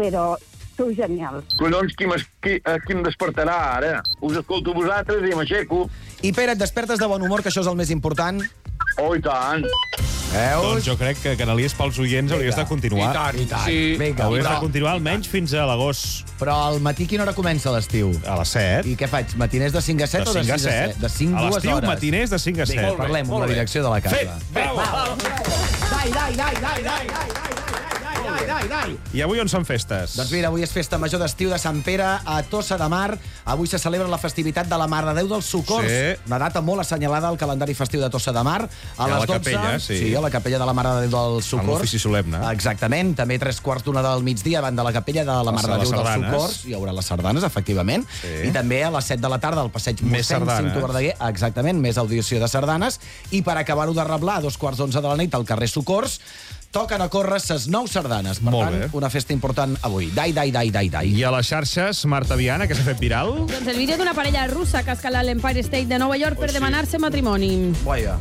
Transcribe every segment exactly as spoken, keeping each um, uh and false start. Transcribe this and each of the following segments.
però sou genials. Collons, qui, qui, qui em despertarà ara? Us escolto vosaltres i m'aixeco. I Pere, et despertes de bon humor, que això és el més important? Oh, i tant. Veus? Doncs jo crec que Canalies pels oients hauries de continuar. I tant, i tant. Sí. Vinga, hauries però... de continuar almenys fins a l'agost. Però al matí quina hora comença l'estiu? A les set. I què faig? Matiners de cinc a set De o de cinc a sis a set? set. De cinc, A dues l'estiu, hores. matiners de cinc a set. Vinga, parlem amb la direcció de la casa. Fet! Bravo! Dai, dai, dai, dai, dai, dai, dai, dai, dai. I avui on són festes? Doncs mira, avui és festa major d'estiu de Sant Pere a Tossa de Mar. Avui se celebra la festivitat de la Mare de Déu dels Socors. Sí. Una data molt assenyalada al calendari festiu de Tossa de Mar. A I a les la capella, sí. Sí, a la capella de la Mare de Déu dels Socors. Amb l'ofici solemne. Exactament. També tres quarts d'una del migdia davant de la capella de la Mare de Les Déu dels sardanes. Socors. Hi haurà les sardanes, efectivament. Sí. I també a les set de la tarda al passeig Més Mossèn sardanes. Cinto Verdaguer. Exactament, més audició de sardanes. I per acabar-ho de reblar, a dos quarts d'onze de la nit al carrer Socors, toquen a córrer ses nou sardanes. Per Molt tant, bé. una festa important avui. Dai, dai, dai, dai, dai. I a les xarxes, Marta Viana, que s'ha fet viral. Doncs el vídeo d'una parella russa que ha escalat l'Empire State de Nova York per demanar-se matrimoni. Guaia.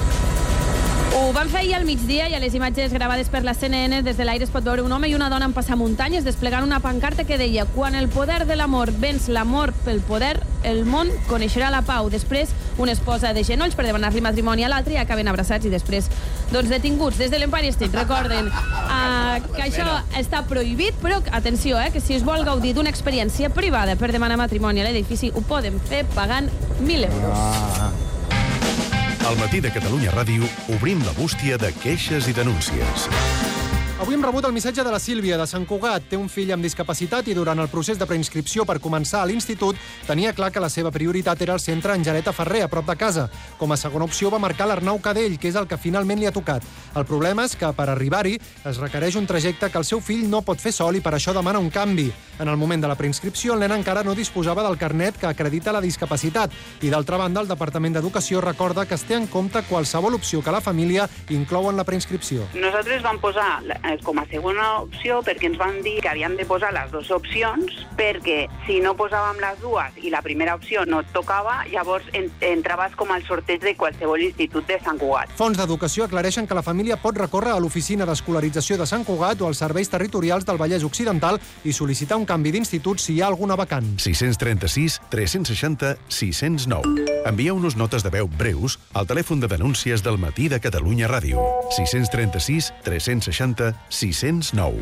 Ho van fer ahir al migdia i a les imatges gravades per la C N N des de l'aire es pot veure un home i una dona en passamuntanyes desplegant una pancarta que deia: quan el poder de l'amor venç l'amor pel poder, el món coneixerà la pau. Després, una esposa de genolls per demanar-li matrimoni a l'altre i acaben abraçats i després, doncs, detinguts des de l'Empire State. Recorden uh, que això està prohibit, però atenció, eh, que si es vol gaudir d'una experiència privada per demanar matrimoni a l'edifici, ho poden fer pagant mil euros. Ah. Al matí de Catalunya Ràdio obrim la bústia de queixes i denúncies. Avui hem rebut el missatge de la Sílvia, de Sant Cugat. Té un fill amb discapacitat i durant el procés de preinscripció per començar a l'institut tenia clar que la seva prioritat era el centre Angeleta Ferrer, a prop de casa. Com a segona opció va marcar l'Arnau Cadell, que és el que finalment li ha tocat. El problema és que per arribar-hi es requereix un trajecte que el seu fill no pot fer sol i per això demana un canvi. En el moment de la preinscripció, el nen encara no disposava del carnet que acredita la discapacitat i, d'altra banda, el Departament d'Educació recorda que es té en compte qualsevol opció que la família inclou en la preinscripció. Nosaltres vam posar com a segona opció perquè ens van dir que havíem de posar les dues opcions perquè si no posàvem les dues i la primera opció no et tocava, llavors en, entraves com al sorteig de qualsevol institut de Sant Cugat. Fons d'Educació aclareixen que la família pot recórrer a l'oficina d'escolarització de Sant Cugat o als serveis territorials del Vallès Occidental i sol·licitar un canvi d'institut si hi ha alguna vacant. sis tres sis, tres seixanta, sis zero nou. Envieu-nos notes de veu breus al telèfon de denúncies del matí de Catalunya Ràdio. sis tres sis, tres seixanta, sis zero nou.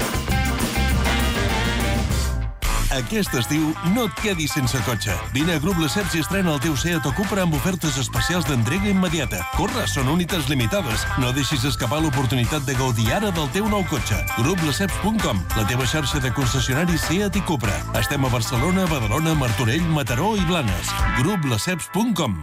Aquest estiu no et quedis sense cotxe. Vine a Grup Lesseps i estrena el teu Seat o Cupra amb ofertes especials d'entrega immediata. Corre, són unitats limitades. No deixis escapar l'oportunitat de gaudir ara del teu nou cotxe. grup lesseps punt com, la teva xarxa de concessionaris Seat i Cupra. Estem a Barcelona, Badalona, Martorell, Mataró i Blanes. grup lesseps punt com.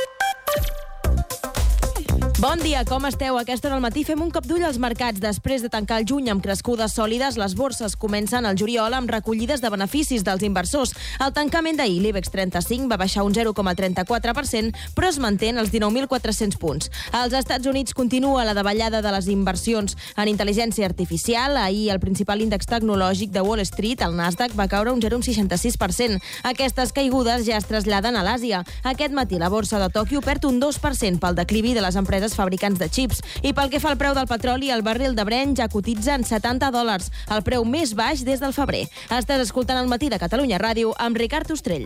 Bon dia, com esteu? Aquesta hora al matí fem un cop d'ull als mercats. Després de tancar el juny amb crescudes sòlides, les borses comencen al juliol amb recollides de beneficis dels inversors. Al tancament d'ahir, l'IBEX trenta-cinc va baixar un zero coma trenta-quatre per cent, però es manté en els dinou mil quatre-cents punts. Als Estats Units continua la davallada de les inversions en intel·ligència artificial. Ahir, el principal índex tecnològic de Wall Street, el Nasdaq, va caure un zero coma seixanta-sis per cent. Aquestes caigudes ja es traslladen a l'Àsia. Aquest matí, la borsa de Tòquio perd un dos per cent pel declivi de les empreses fabricants de xips. I pel que fa al preu del petroli, el barril de Brent ja cotitza en setanta dòlars, el preu més baix des del febrer. Estàs escoltant el matí de Catalunya Ràdio amb Ricard Ostrell.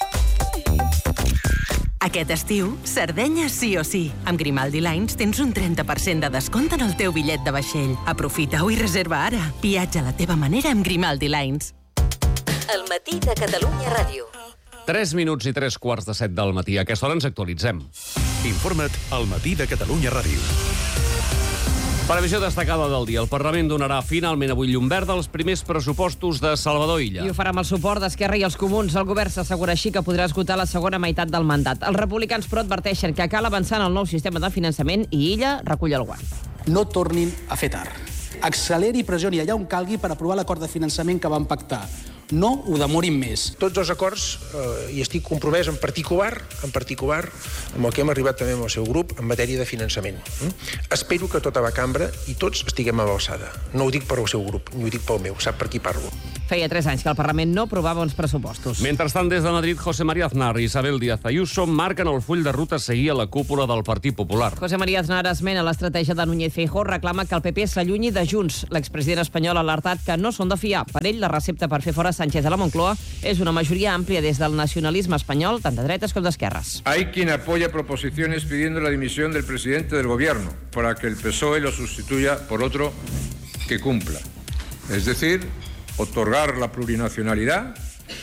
Aquest estiu, Sardenya sí o sí. Amb Grimaldi Lines tens un trenta per cent de descompte en el teu bitllet de vaixell. Aprofita-ho i reserva ara. Viatja a la teva manera amb Grimaldi Lines. El matí de Catalunya Ràdio. tres minuts i tres quarts de set del matí. A aquesta hora ens actualitzem. Informa't al matí de Catalunya Ràdio. Previsió destacada del dia. El Parlament donarà finalment avui llum verda als primers pressupostos de Salvador Illa. I ho farà amb el suport d'Esquerra i els Comuns. El govern s'assegura així que podrà esgotar la segona meitat del mandat. Els republicans, però, adverteixen que cal avançar en el nou sistema de finançament i Illa recull el guant. No tornin a fer tard. Acceleri i pressioni allà on calgui per aprovar l'acord de finançament que van pactar. No ho demorin més. Tots els acords, eh, i estic compromès en particular, en particular amb el que hem arribat també amb el seu grup en matèria de finançament. Mm? Espero que tota la cambra i tots estiguem a l'alçada. No ho dic per al seu grup, ni ho dic pel meu, sap per qui parlo. Feia tres anys que el Parlament no aprovava uns pressupostos. Mentrestant, des de Madrid, José María Aznar i Isabel Díaz Ayuso marquen el full de ruta a seguir a la cúpula del Partit Popular. José María Aznar esmena l'estratègia de Núñez Feijóo, reclama que el P P s'allunyi de Junts. L'expresident espanyol ha alertat que no són de fiar. Per ell, la recepta per fer fora Sánchez de la Moncloa és una majoria àmplia des del nacionalisme espanyol, tant de dretes com d'esquerres. Hay quien apoya proposiciones pidiendo la dimisión del presidente del gobierno para que el P S O E lo sustituya por otro que cumpla. Es decir, otorgar la plurinacionalidad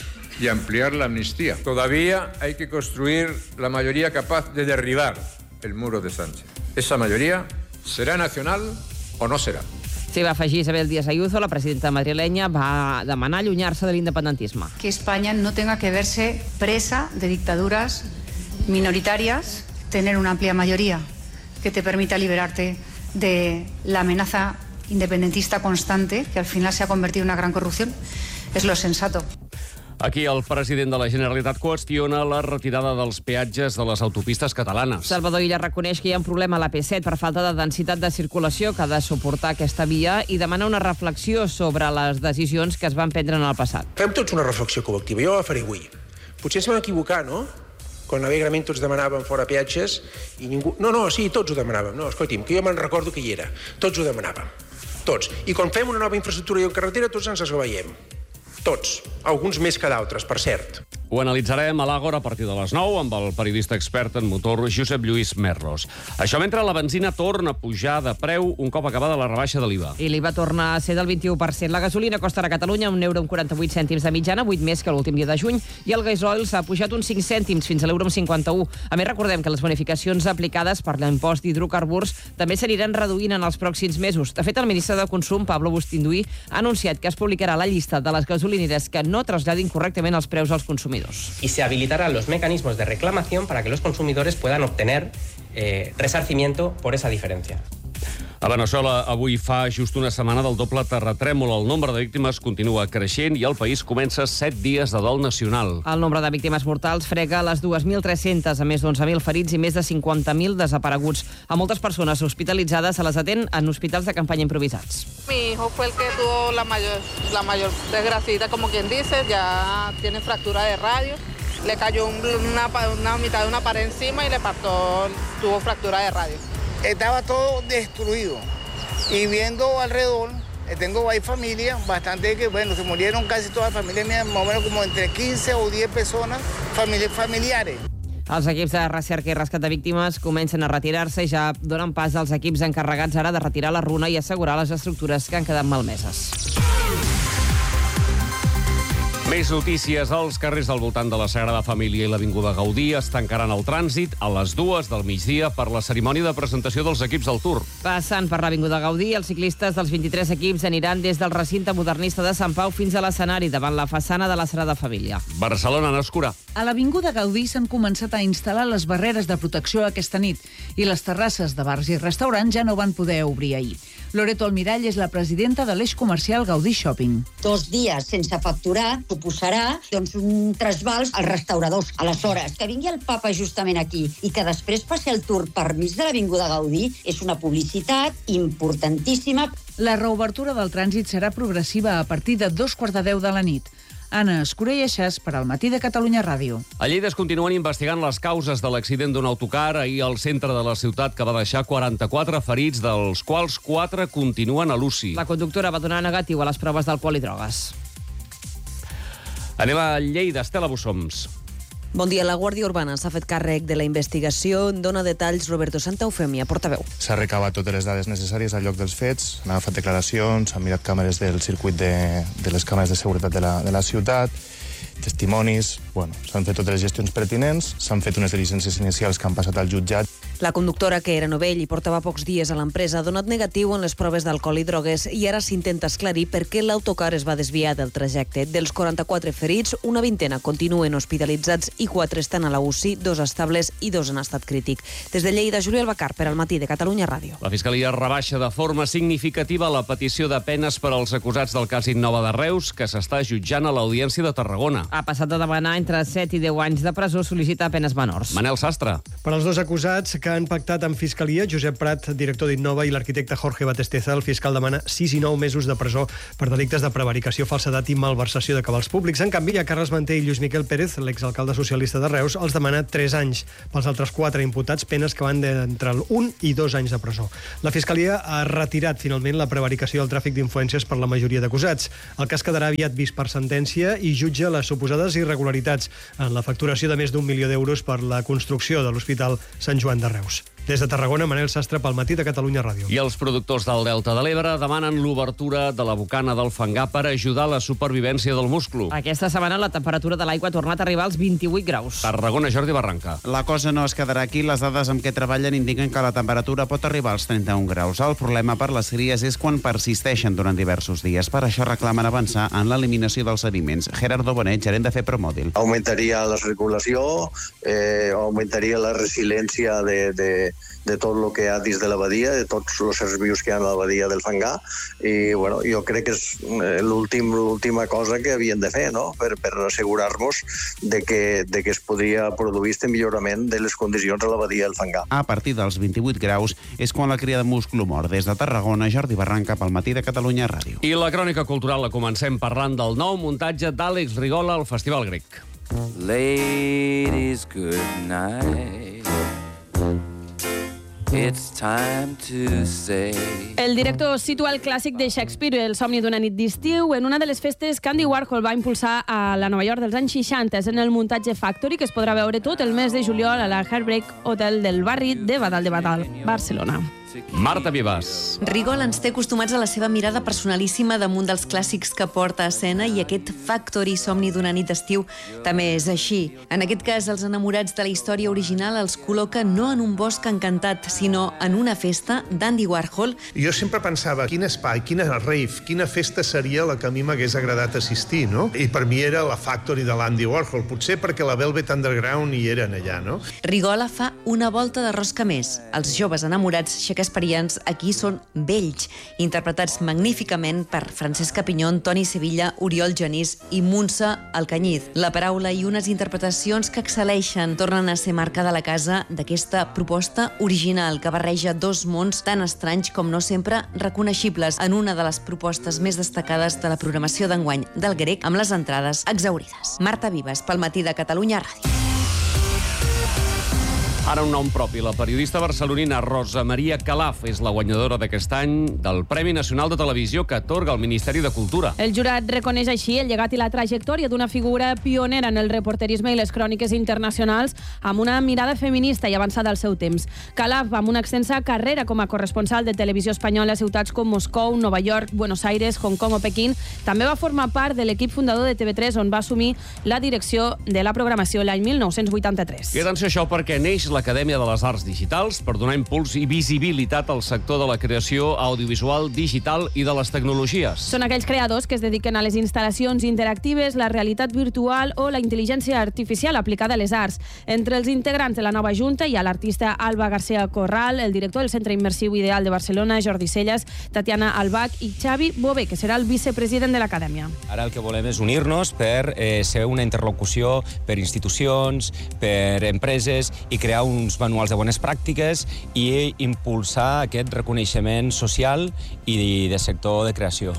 y ampliar la amnistía. Todavía hay que construir la mayoría capaz de derribar el muro de Sánchez. Esa mayoría será nacional o no será. S'hi va afegir Isabel Díaz Ayuso, la presidenta madrilenya, va demanar allunyar-se de l'independentisme. Que España no tenga que verse presa de dictaduras minoritarias, tener una amplia mayoría que te permita liberarte de la amenaza independentista constante, que al final se ha convertido en una gran corrupción, es lo sensato. Aquí el president de la Generalitat qüestiona la retirada dels peatges de les autopistes catalanes. Salvador Illa reconeix que hi ha un problema a l'A P set per falta de densitat de circulació que ha de suportar aquesta via i demana una reflexió sobre les decisions que es van prendre en el passat. Fem tots una reflexió col·lectiva, jo la faré avui. Potser ens vam equivocar, no? Quan alegrament tots demanàvem fora peatges i ningú... No, no, sí, tots ho demanàvem. No, escolti'm, que jo me'n recordo que hi era. Tots ho demanàvem. Tots. I quan fem una nova infraestructura i en carretera, tots ens esgaveiem. Tots. Alguns més que d'altres, per cert. Ho analitzarem a l'Àgora a partir de les nou amb el periodista expert en motor Josep Lluís Merlos. Això mentre la benzina torna a pujar de preu un cop acabada la rebaixa de l'I V A. I l'I V A torna a ser del vint-i-u per cent. La gasolina costa a Catalunya un euro amb quaranta-vuit cèntims de mitjana, vuit més que l'últim dia de juny, i el gasoil s'ha pujat uns cinc cèntims fins a l'euro amb cinquanta-u. A més, recordem que les bonificacions aplicades per l'impost d'hidrocarburs també s'aniran reduint en els pròxims mesos. De fet, el ministre de Consum, Pablo Bustinduí, ha anunciat que es publicarà la llista de les gasolineres que no traslladin correctament els preus als consumidors. Y se habilitarán los mecanismos de reclamación para que los consumidores puedan obtener eh, resarcimiento por esa diferencia. A Veneçuela avui fa just una setmana del doble terratrèmol. El nombre de víctimes continua creixent i el país comença set dies de dol nacional. El nombre de víctimes mortals frega les dos mil tres-centes, a més d'onze mil ferits i més de cinquanta mil desapareguts. A moltes persones hospitalitzades se les atén en hospitals de campanya improvisats. Mi hijo fue el que tuvo la mayor, la mayor desgraciada, como quien dice, ya tiene fractura de radio. Le cayó una, una mitad de una pared encima y le partó, tuvo fractura de radio. Estaba todo destruido y viendo alrededor, tengo ahí familia, bastante que, bueno, se murieron casi todas las familias mías, más o menos como entre quinze o diez personas famili familiares. Els equips de recerca i rescat de víctimes comencen a retirar-se i ja donen pas als equips encarregats ara de retirar la runa i assegurar les estructures que han quedat malmeses. Més notícies. Els carrers al voltant de la Sagrada Família i l'Avinguda Gaudí es tancaran el trànsit a les dues del migdia per la cerimònia de presentació dels equips del Tour. Passant per l'Avinguda Gaudí, els ciclistes dels vint-i-tres equips aniran des del recinte modernista de Sant Pau fins a l'escenari davant la façana de la Sagrada Família. Barcelona n'escurà. A l'Avinguda Gaudí s'han començat a instal·lar les barreres de protecció aquesta nit i les terrasses de bars i restaurants ja no van poder obrir ahir. Loreto Almirall és la presidenta de l'eix comercial Gaudí Shopping. Dos dies sense facturar suposarà doncs, un trasbals als restauradors. Aleshores, que vingui el papa justament aquí i que després passi el tour per mig de l'Avinguda Gaudí és una publicitat importantíssima. La reobertura del trànsit serà progressiva a partir de dos quarts de deu de la nit. Anna Escurelleixas per al Matí de Catalunya Ràdio. A Lleida es continuen investigant les causes de l'accident d'un autocar ahir al centre de la ciutat que va deixar quaranta-quatre ferits, dels quals quatre continuen a l'U C I. La conductora va donar negatiu a les proves d'alcohol i drogues. Anem a Lleida, Estela Bussoms. Bon dia. La Guàrdia Urbana s'ha fet càrrec de la investigació. En dona detalls Roberto Santaufemia, portaveu. S'ha recabat totes les dades necessàries al lloc dels fets, han agafat declaracions, han mirat càmeres del circuit de, de les càmeres de seguretat de la, de la ciutat, testimonis, bueno, s'han fet totes les gestions pertinents, s'han fet unes diligències inicials que han passat al jutjat. La conductora, que era novell i portava pocs dies a l'empresa, ha donat negatiu en les proves d'alcohol i drogues i ara s'intenta esclarir per què l'autocar es va desviar del trajecte. Dels quaranta-quatre ferits, una vintena continuen hospitalitzats i quatre estan a la U C I, dos estables i dos en estat crític. Des de Lleida, Júlia Albacar, per al Matí de Catalunya Ràdio. La Fiscalia rebaixa de forma significativa la petició de penes per als acusats del cas Innova de Reus, que s'està jutjant a l'Audiència de Tarragona. Ha passat de demanar entre set i deu anys de presó, sol·licita penes menors. Manel Sastre. Per als dos acusats, que han pactat amb Fiscalia, Josep Prat, director d'Innova, i l'arquitecte Jorge Batesteza. El fiscal demana sis i nou mesos de presó per delictes de prevaricació, falsedat i malversació de cabals públics. En canvi, a Carles Manté i Lluís Miquel Pérez, l'exalcalde socialista de Reus, els demana tres anys. Pels altres quatre imputats, penes que van d'entre un i dos anys de presó. La Fiscalia ha retirat finalment la prevaricació i el tràfic d'influències per la majoria d'acusats. El cas quedarà aviat vist per sentència i jutja les suposades irregularitats en la facturació de més d'un milió d'euros per la construcció de l'Hospital Sant Joan de Reus. Des de Tarragona, Manel Sastre pel Matí de Catalunya Ràdio. I els productors del Delta de l'Ebre demanen l'obertura de la bocana del Fangar per ajudar a la supervivència del musclo. Aquesta setmana la temperatura de l'aigua ha tornat a arribar als vint-i-vuit graus. Tarragona, Jordi Barranca. La cosa no es quedarà aquí. Les dades amb què treballen indiquen que la temperatura pot arribar als trenta-un graus. El problema per les cries és quan persisteixen durant diversos dies. Per això reclamen avançar en l'eliminació dels sediments. Gerardo Bonet, gerent de FEPROMODIL. Augmentaria la circulació, eh, augmentaria la resiliència de, de, de tot el que hi ha dins de la badia, de tots els éssers vius que hi ha a la badia del Fangar, i bueno, jo crec que és l'últim, l'última cosa que havien de fer, no? per, per assegurar-nos de que, de que es podria produir este millorament de les condicions a la badia del Fangar. A partir dels vint-i-vuit graus és quan la cria de musclo mor. Des de Tarragona, Jordi Barranca pel Matí de Catalunya Ràdio. I la crònica cultural la comencem parlant del nou muntatge d'Àlex Rigola al Festival Grec. Ladies, good night. It's time to say... El director situa el clàssic de Shakespeare, El somni d'una nit d'estiu, en una de les festes que Andy Warhol va impulsar a la Nova York dels anys seixanta. És en el muntatge Factory, que es podrà veure tot el mes de juliol a la Heartbreak Hotel del barri de Badal de Badal, Barcelona. Marta Vivas. Rigol ens té acostumats a la seva mirada personalíssima damunt dels clàssics que porta a escena, i aquest Factory, somni d'una nit d'estiu, també és així. En aquest cas, els enamorats de la història original els col·loca no en un bosc encantat, sinó en una festa d'Andy Warhol. Jo sempre pensava, quin espai, quina rave, quina festa seria la que a mi m'hagués agradat assistir, no? I per mi era la Factory de l'Andy Warhol, potser perquè la Velvet Underground hi eren allà, no? Rigola fa una volta de rosca més. Els joves enamorats shakespearians aquí són vells, interpretats magníficament per Francesca Pinyón, Toni Sevilla, Oriol Genís i Montse Alcanyiz. La paraula i unes interpretacions que excel·leixen tornen a ser marca de la casa d'aquesta proposta original que barreja dos mons tan estranys com no sempre reconeixibles en una de les propostes més destacades de la programació d'enguany del Grec, amb les entrades exhaurides. Marta Vivas, pel Matí de Catalunya Ràdio. Ara un nom propi. La periodista barcelonina Rosa Maria Calaf és la guanyadora d'aquest any del Premi Nacional de Televisió que atorga el Ministeri de Cultura. El jurat reconeix així el llegat i la trajectòria d'una figura pionera en el reporterisme i les cròniques internacionals, amb una mirada feminista i avançada al seu temps. Calaf, amb una extensa carrera com a corresponsal de televisió espanyola a ciutats com Moscou, Nova York, Buenos Aires, Hong Kong o Pequín, també va formar part de l'equip fundador de T V tres, on va assumir la direcció de la programació l'any mil nou-cents vuitanta-tres. I atenció a això, perquè neix l'Acadèmia de les Arts Digitals per donar impuls i visibilitat al sector de la creació audiovisual digital i de les tecnologies. Són aquells creadors que es dediquen a les instal·lacions interactives, la realitat virtual o la intel·ligència artificial aplicada a les arts. Entre els integrants de la nova Junta hi ha l'artista Alba García Corral, el director del Centre Immersiu Ideal de Barcelona, Jordi Celles, Tatiana Albach i Xavi Bové, que serà el vicepresident de l'Acadèmia. Ara el que volem és unir-nos per eh, ser una interlocució per institucions, per empreses i crear uns manuals de bones pràctiques i impulsar aquest reconeixement social i de sector de creació.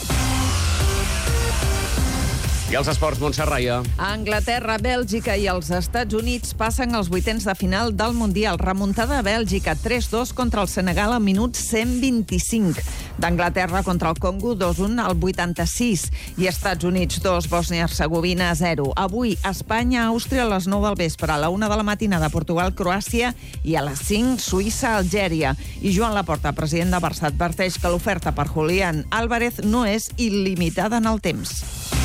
I els esports, Montse Raia. Anglaterra, Bèlgica i els Estats Units passen als vuitens de final del Mundial. Remuntada a Bèlgica, tres dos contra el Senegal al minut cent vint-i-cinc. D'Anglaterra contra el Congo, dos un al vuitanta-sis. I Estats Units, dos, Bòsnia-Hercegovina, zero. Avui, Espanya, Àustria a les nou del vespre. A la una de la matinada, Portugal, Croàcia i a les cinc, Suïssa, Algèria. I Joan Laporta, president de Barça, adverteix que l'oferta per Julián Álvarez no és il·limitada en el temps.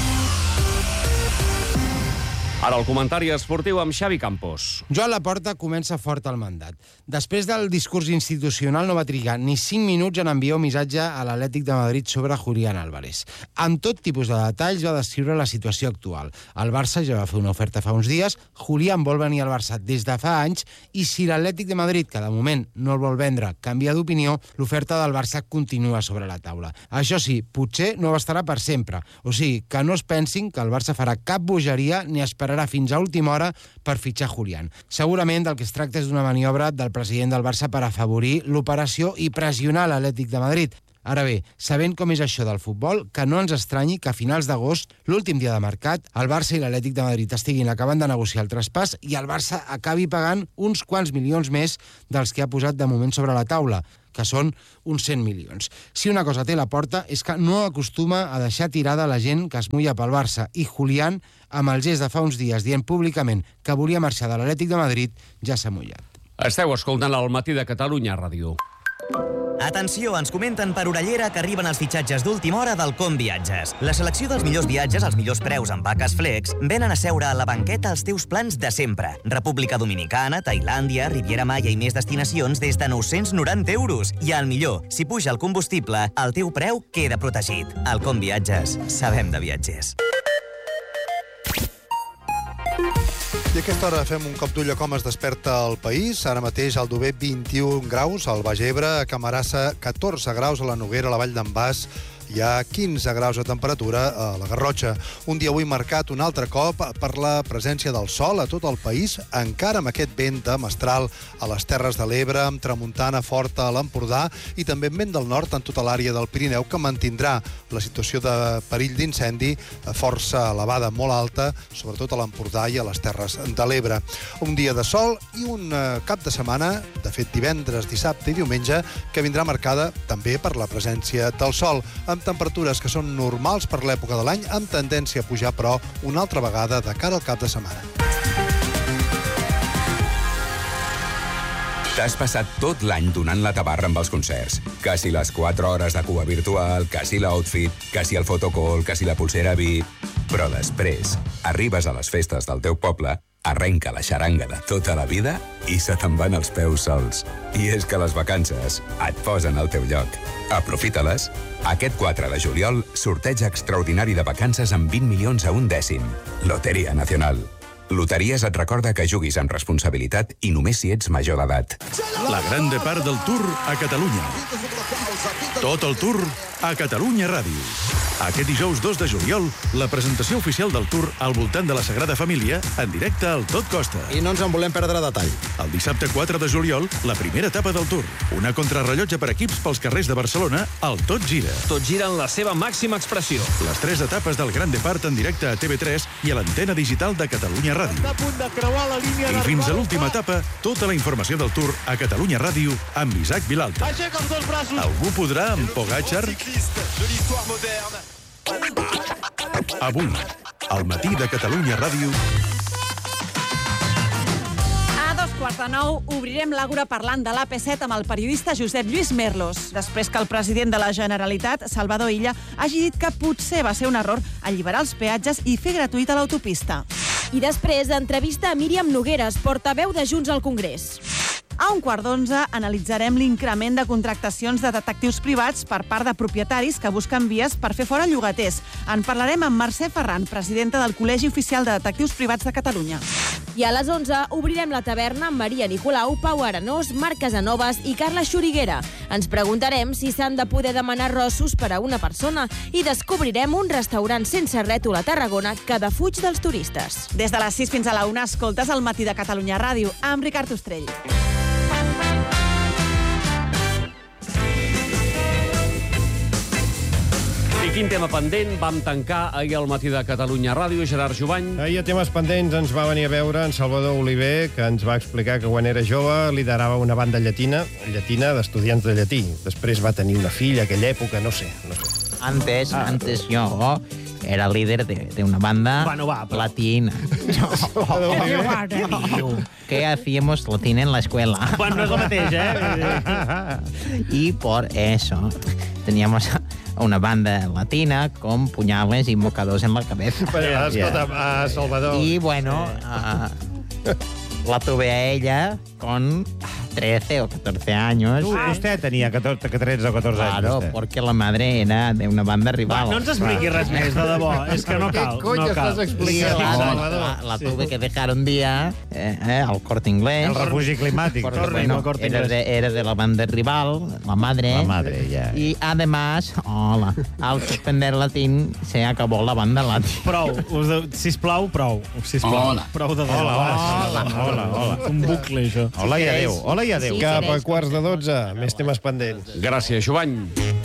Ara el comentari esportiu amb Xavi Campos. Joan Laporta comença fort el mandat. Després del discurs institucional no va trigar ni cinc minuts en enviar un missatge a l'Atlètic de Madrid sobre Julián Álvarez. Amb tot tipus de detalls va descriure la situació actual. El Barça ja va fer una oferta fa uns dies, Julián vol venir al Barça des de fa anys i si l'Atlètic de Madrid, que de moment no el vol vendre, canvia d'opinió, l'oferta del Barça continua sobre la taula. Això sí, potser no bastarà per sempre. O sigui, que no es pensin que el Barça farà cap bogeria ni esperarà esperarà fins a última hora per fitxar Julián. Segurament del que es tracta és d'una maniobra del president del Barça per afavorir l'operació i pressionar l'Atlètic de Madrid. Ara bé, sabent com és això del futbol, que no ens estranyi que a finals d'agost, l'últim dia de mercat, el Barça i l'Atlètic de Madrid estiguin acabant de negociar el traspàs i el Barça acabi pagant uns quants milions més dels que ha posat de moment sobre la taula, que són uns cent milions. Si una cosa té la porta és que no acostuma a deixar tirada la gent que es mulla pel Barça, i Julián, amb el gest de fa uns dies dient públicament que volia marxar de l'Atlètic de Madrid, ja s'ha mullat. Esteu escoltant el Matí de Catalunya Ràdio. Atenció, ens comenten per orellera que arriben els fitxatges d'última hora del Com Viatges. La selecció dels millors viatges als millors preus amb vaques flex venen a seure a la banqueta als teus plans de sempre. República Dominicana, Tailàndia, Riviera Maya i més destinacions des de nou-cents noranta euros. I al millor, si puja el combustible, el teu preu queda protegit. Al Com Viatges, sabem de viatgers. I a aquesta hora fem un cop d'ull a com es desperta el país. Ara mateix al Dover vint-i-un graus, al Baix Ebre, a Camarasa catorze graus, a la Noguera, a la Vall d'en Bas hi ha quinze graus de temperatura a la Garrotxa. Un dia avui marcat un altre cop per la presència del sol a tot el país, encara amb aquest vent de mestral a les Terres de l'Ebre, amb tramuntana forta a l'Empordà i també amb vent del nord en tota l'àrea del Pirineu, que mantindrà la situació de perill d'incendi força elevada, molt alta, sobretot a l'Empordà i a les Terres de l'Ebre. Un dia de sol i un cap de setmana, de fet divendres, dissabte i diumenge, que vindrà marcada també per la presència del sol, amb temperatures que són normals per l'època de l'any, amb tendència a pujar, però, una altra vegada de cara al cap de setmana. T'has passat tot l'any donant la tabarra amb els concerts. Que si les quatre hores de cua virtual, que si l'outfit, que si el fotocall, que si la pulsera V I P... Però després arribes a les festes del teu poble, arrenca la xaranga de tota la vida i se te'n van els peus sols. I és que les vacances et posen al teu lloc. Aprofita-les. Aquest quatre de juliol, sorteig extraordinari de vacances amb vint milions a un dècim. Loteria Nacional. Loteries et recorda que juguis amb responsabilitat i només si ets major d'edat. La gran part del Tour a Catalunya. Tot el Tour a Catalunya Ràdio. Aquest dijous dos de juliol, la presentació oficial del Tour al voltant de la Sagrada Família en directe al Tot Costa. I no ens en volem perdre detall. El dissabte quatre de juliol, la primera etapa del Tour. Una contrarrellotge per equips pels carrers de Barcelona al Tot Gira. Tot gira en la seva màxima expressió. Les tres etapes del Gran Depart en directe a T V tres i a l'antena digital de Catalunya Ràdio. Està a punt de creuar la línia. I fins a l'última etapa, tota la informació del Tour a Catalunya Ràdio amb Isaac Vilalta. Aixeca els dos braços. Algú podrà amb Pogacar? Avui, al Matí de Catalunya Ràdio... A dos quarts de nou obrirem l'Àgora parlant de l'A P set amb el periodista Josep Lluís Merlos, després que el president de la Generalitat, Salvador Illa, hagi dit que potser va ser un error alliberar els peatges i fer gratuïta l'autopista. I després, entrevista a Míriam Nogueres, portaveu de Junts al Congrés. A un quart d'onze analitzarem l'increment de contractacions de detectius privats per part de propietaris que busquen vies per fer fora llogaters. En parlarem amb Mercè Ferran, presidenta del Col·legi Oficial de Detectius Privats de Catalunya. I a les onze obrirem la taverna amb Maria Nicolau, Pau Arenós, Marc Casanovas i Carla Xuriguera. Ens preguntarem si s'han de poder demanar rossos per a una persona i descobrirem un restaurant sense rètol a Tarragona que defuig dels turistes. Des de les sis fins a la una escoltes el Matí de Catalunya Ràdio amb Ricard Ostrell. I quin tema pendent vam tancar ahir al Matí de Catalunya Ràdio, Gerard Jovany? Ahir a temes pendents ens va venir a veure en Salvador Oliver, que ens va explicar que quan era jove liderava una banda llatina, llatina d'estudiants de llatí. Després va tenir una filla, aquella època, no sé. No sé. Antes, ah. antes yo era líder de, de una banda bueno, va, pero... latina. No. ¿Qué hacíamos latina en la escuela? Bueno, no es lo mateix, eh? Y por eso teníamos una banda latina con puñales y mocadors en la cabeza. Però, escolta, yeah. uh, Salvador... Y bueno, uh, la tuve a ella con trece o catorce años. Tú, usted tenía catorze, trece o catorze anys. Claro, Usted. porque la madre era de una banda rival. Va, no ens expliqui res més, de debò. És que no cal. ¿Qué coño no cal. estás explicando? Sí, la, Salvador. la, la Sí. tuve que dejar un día eh, eh, al Corte Inglés. El refugi climàtic. Porque, Torni, bueno, no Corte era, Inglés. de, era de la banda rival, la madre. La madre, ya. Y además, hola, al suspender latín se acabó la banda latín. Prou, us de... sisplau, prou. Sisplau. Hola. Prou de Hola, hola. Hola, hola. Un bucle, això. Hola i adéu. Hola i adéu. Cap a quarts de dotze, més temes pendents. Gràcies, Jovany.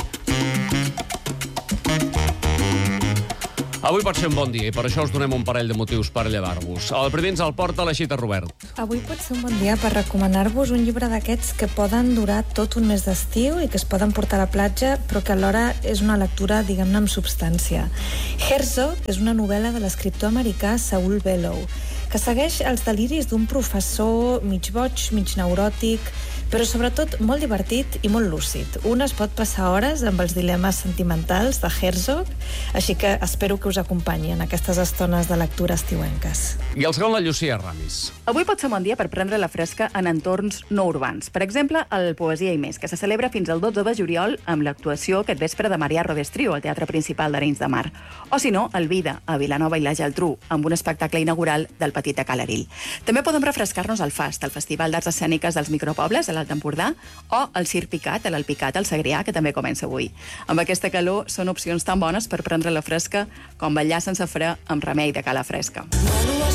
Avui pot ser un bon dia i per això us donem un parell de motius per llevar-vos. El primer ens el porta l'Aixeta Robert. Avui pot ser un bon dia per recomanar-vos un llibre d'aquests que poden durar tot un mes d'estiu i que es poden portar a la platja, però que alhora és una lectura, diguem-ne, amb substància. Herzog és una novel·la de l'escriptor americà Saul Bellow, que segueix els deliris d'un professor mig boig, mig neuròtic, però sobretot molt divertit i molt lúcid. Un es pot passar hores amb els dilemes sentimentals de Herzog, així que espero que us acompanyi en aquestes estones de lectura estiuenques. I el segon, la Llucia Ramis. Avui pot ser un bon dia per prendre la fresca en entorns no urbans. Per exemple, el Poesia i Més, que se celebra fins al dotze de juliol amb l'actuació aquest vespre de Marià Rodés Trio al Teatre Principal d'Arenys de Mar. O, si no, el Vida, a Vilanova i la Geltrú, amb un espectacle inaugural del Petit Acalarill. També podem refrescar-nos al FAST, el Festival d'Arts Escèniques dels Micropobles, a l'Alt Empordà, o el Circ Picat, a l'Alpicat, al Segrià, que també comença avui. Amb aquesta calor són opcions tan bones per prendre la fresca com ballar sense fre amb remei de cala fresca.